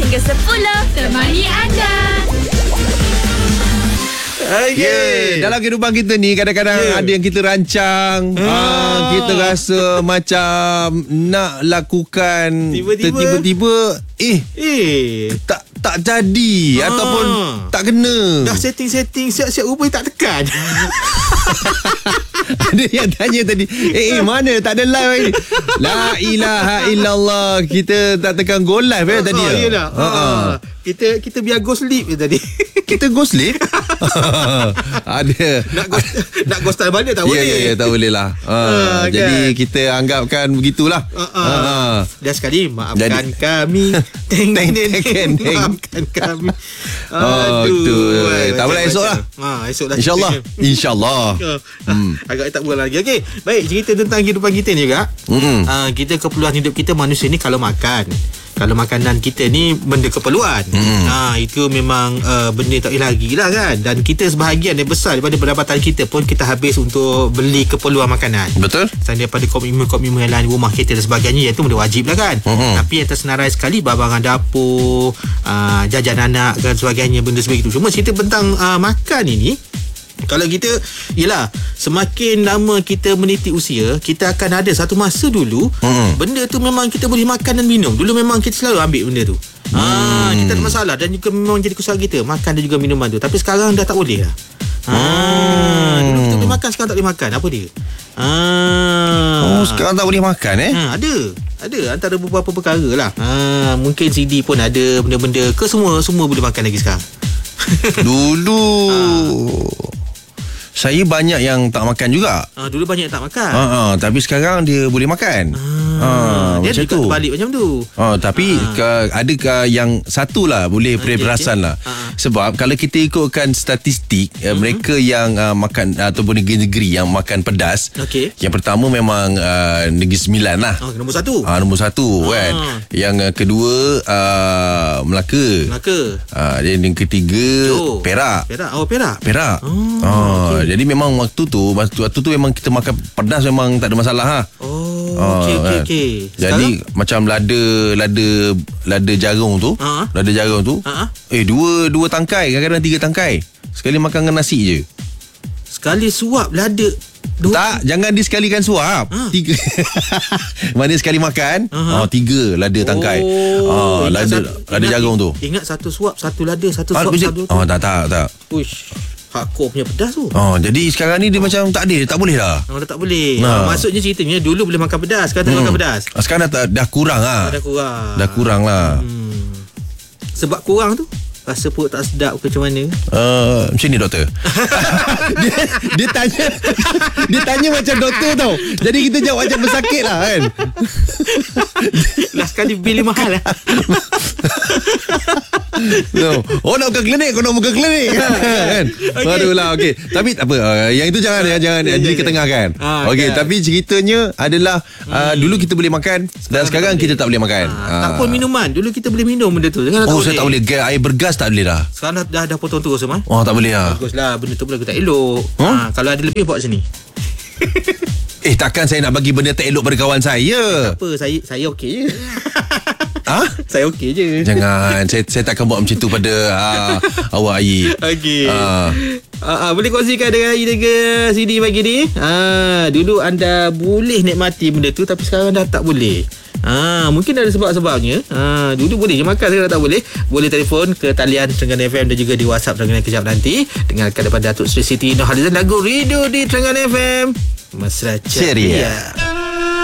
hingga 10. Temani anda. Okay. Dalam kehidupan kita ni kadang-kadang ada yang kita rancang, kita rasa macam nak lakukan, tiba-tiba tak jadi ataupun tak kena. Dah setting siap-siap rupanya tak tekan. Ada yang tanya tadi, mana tak ada live ni. La ilaha illallah, kita tak tekan go live tadi. Kita biar go sleep tadi. Kita go sleep? Ada. Nak go style balik tak boleh. Ya, tak boleh lah. Jadi kita anggapkan begitulah. Dah sekali, maafkan kami. Maafkan kami. Betul. Tak boleh esok lah. Esok dah. InsyaAllah. Agak tak boleh lagi. Okey, baik, cerita tentang kehidupan kita ni juga. Kita keperluan hidup kita manusia ni kalau makanan kita ni benda keperluan. Itu memang benda tak boleh lagi lah kan. Dan kita sebahagian yang besar daripada pendapatan kita pun kita habis untuk beli keperluan makanan. Betul. Selain daripada komitmen yang lain, rumah kita dan sebagainya, itu benda wajib lah kan. Tapi yang tersenarai sekali barang dapur, jajan anak dan sebagainya, benda sebegitu. Cuma cerita tentang makan ini, kalau kita, yelah, semakin lama kita meniti usia, kita akan ada satu masa dulu benda tu memang kita boleh makan dan minum. Dulu memang kita selalu ambil benda tu. Kita ada masalah dan juga memang jadi kesalahan kita makan dan juga minuman tu. Tapi sekarang dah tak boleh lah. Dulu kita boleh makan, sekarang tak boleh makan. Apa dia? Sekarang tak boleh makan Ada antara beberapa perkara lah. Mungkin CD pun ada benda-benda ke, semua boleh makan lagi sekarang. Dulu saya banyak yang tak makan juga. Dulu banyak yang tak makan. Tapi sekarang dia boleh makan. Dia macam tu. Balik macam tu. Tapi ada yang satu lah boleh perasan lah. Sebab kalau kita ikutkan statistik, mereka yang makan ataupun negeri-negeri yang makan pedas, yang pertama memang Negeri Sembilan lah. Nombor satu. Nombor satu kan. Yang kedua Melaka. Dan yang ketiga Perak. Perak. Jadi memang waktu tu memang kita makan pedas memang tak ada masalah ha. Okey. Jadi macam lada jagung tu, dua tangkai, kadang-kadang 3 tangkai. Sekali makan dengan nasi je. Sekali suap lada. Tak, jangan disekalikan suap. 3. Mana sekali makan, 3 lada tangkai. Lada jagung tu. Ingat satu suap, satu lada, satu suap, satu tu. Tak. Uish, hardcore punya pedas tu. Jadi sekarang ni dia macam tak boleh dah. Dah tak boleh. Maksudnya ceritanya dulu boleh makan pedas, sekarang tak makan pedas. Sekarang dah kurang lah. Dah kurang lah. Sebab kurang tu rasa perut tak sedap ke macam mana? Macam ni doktor. dia tanya macam doktor tau. Jadi kita jawab macam bersakit lah kan. Last kali beli mahal lah. Nak buka klinik, kau nak buka klinik kan. Aduh lah, okey. Tapi tak apa, yang itu jangan jadi ketengahkan. Okey, tapi ceritanya adalah dulu kita boleh makan dan sekarang kita tak boleh makan. Tak pun minuman, dulu kita boleh minum benda tu. Saya tak boleh. Air bergas tak boleh dah. Sekarang dah potong terus Mal. Tak boleh lah. Baguslah, benda tu pula tak elok. Kalau ada lebih buat sini. Takkan saya nak bagi benda tak elok pada kawan saya. Tak apa, saya okey je. Saya okey je. Jangan. Saya takkan buat macam tu pada awak Ayi. Okey. Boleh kongsikan dengan Ayi dengan CD pagi ni. Dulu anda boleh nikmati benda tu, tapi sekarang dah tak boleh. Mungkin ada sebab-sebabnya. Dulu boleh je makan, sekarang tak boleh. Boleh telefon ke talian Trengganu FM dan juga di WhatsApp Trengganu kejap nanti. Dengarkan daripada Datuk Sri Siti Nurhalizan lagu Rindu di Trengganu FM. Mesra Ceria.